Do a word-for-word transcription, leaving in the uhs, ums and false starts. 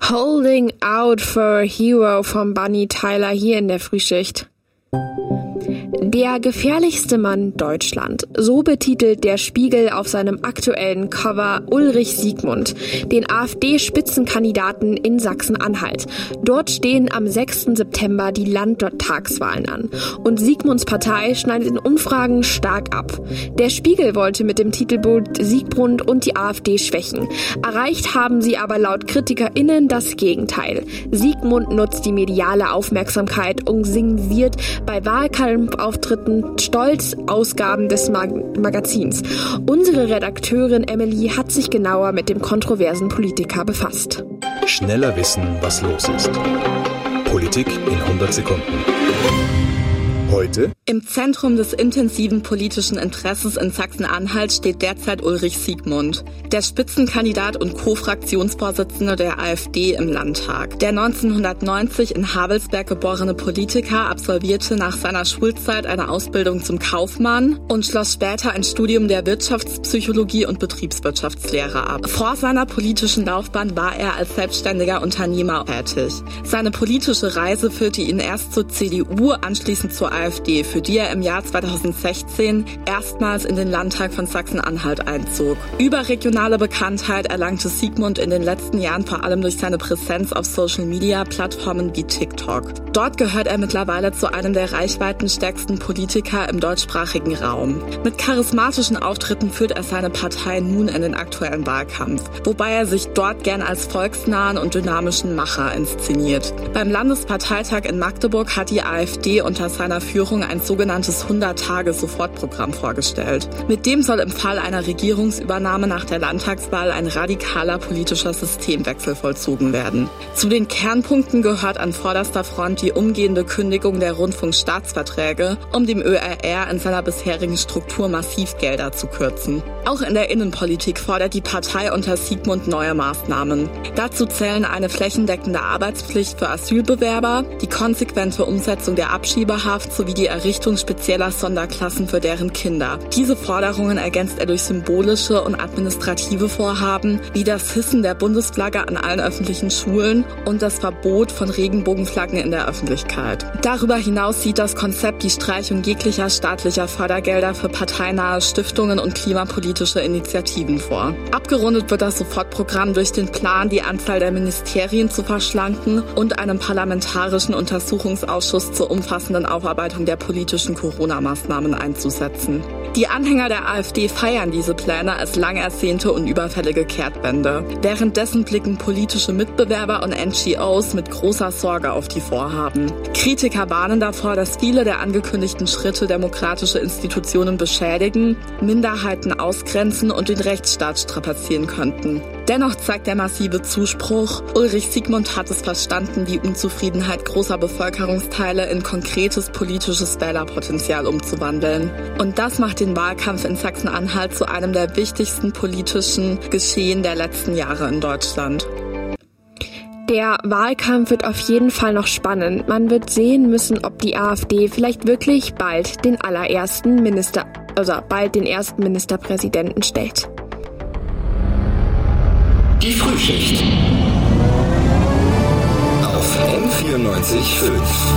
Holding Out for a Hero von Bunny Tyler hier in der Frühschicht. Der gefährlichste Mann Deutschland. So betitelt der Spiegel auf seinem aktuellen Cover Ulrich Siegmund, den AfD-Spitzenkandidaten in Sachsen-Anhalt. Dort stehen am sechsten September die Landtagswahlen an. Und Siegmunds Partei schneidet in Umfragen stark ab. Der Spiegel wollte mit dem Titelbild Siegmund und die AfD schwächen. Erreicht haben sie aber laut KritikerInnen das Gegenteil. Siegmund nutzt die mediale Aufmerksamkeit und signalisiert bei Wahlkampfauftritten stolz Ausgaben des Mag- Magazins. Unsere Redakteurin Emily hat sich genauer mit dem kontroversen Politiker befasst. Schneller wissen, was los ist. Politik in hundert Sekunden. Heute? Im Zentrum des intensiven politischen Interesses in Sachsen-Anhalt steht derzeit Ulrich Siegmund, der Spitzenkandidat und Co-Fraktionsvorsitzende der AfD im Landtag. Der neunzehnhundertneunzig in Havelsberg geborene Politiker absolvierte nach seiner Schulzeit eine Ausbildung zum Kaufmann und schloss später ein Studium der Wirtschaftspsychologie und Betriebswirtschaftslehre ab. Vor seiner politischen Laufbahn war er als selbstständiger Unternehmer tätig. Seine politische Reise führte ihn erst zur C D U, anschließend zur AfD, für die er im Jahr zweitausendsechzehn erstmals in den Landtag von Sachsen-Anhalt einzog. Überregionale Bekanntheit erlangte Siegmund in den letzten Jahren vor allem durch seine Präsenz auf Social-Media-Plattformen wie TikTok. Dort gehört er mittlerweile zu einem der reichweitenstärksten Politiker im deutschsprachigen Raum. Mit charismatischen Auftritten führt er seine Partei nun in den aktuellen Wahlkampf, wobei er sich dort gern als volksnahen und dynamischen Macher inszeniert. Beim Landesparteitag in Magdeburg hat die AfD unter seiner Führung ein sogenanntes hundert-Tage-Sofortprogramm vorgestellt. Mit dem soll im Fall einer Regierungsübernahme nach der Landtagswahl ein radikaler politischer Systemwechsel vollzogen werden. Zu den Kernpunkten gehört an vorderster Front die umgehende Kündigung der Rundfunkstaatsverträge, um dem Ö R R in seiner bisherigen Struktur massiv Gelder zu kürzen. Auch in der Innenpolitik fordert die Partei unter Siegmund neue Maßnahmen. Dazu zählen eine flächendeckende Arbeitspflicht für Asylbewerber, die konsequente Umsetzung der Abschiebehaft sowie die Errichtung spezieller Sonderklassen für deren Kinder. Diese Forderungen ergänzt er durch symbolische und administrative Vorhaben, wie das Hissen der Bundesflagge an allen öffentlichen Schulen und das Verbot von Regenbogenflaggen in der Öffentlichkeit. Darüber hinaus sieht das Konzept die Streichung jeglicher staatlicher Fördergelder für parteinahe Stiftungen und klimapolitische Initiativen vor. Abgerundet wird das Sofortprogramm durch den Plan, die Anzahl der Ministerien zu verschlanken und einen parlamentarischen Untersuchungsausschuss zur umfassenden Aufarbeitung der politischen Corona-Maßnahmen einzusetzen. Die Anhänger der AfD feiern diese Pläne als lang ersehnte und überfällige Kehrtwende. Währenddessen blicken politische Mitbewerber und N G Os mit großer Sorge auf die Vorhaben. Kritiker warnen davor, dass viele der angekündigten Schritte demokratische Institutionen beschädigen, Minderheiten ausgrenzen und den Rechtsstaat strapazieren könnten. Dennoch zeigt der massive Zuspruch, Ulrich Siegmund hat es verstanden, die Unzufriedenheit großer Bevölkerungsteile in konkretes politisches Wählerpotenzial umzuwandeln. Und das macht den Wahlkampf in Sachsen-Anhalt zu einem der wichtigsten politischen Geschehen der letzten Jahre in Deutschland. Der Wahlkampf wird auf jeden Fall noch spannend. Man wird sehen müssen, ob die AfD vielleicht wirklich bald den allerersten Minister, also bald den ersten Ministerpräsidenten stellt. Die Frühschicht auf M vierundneunzig Komma fünf.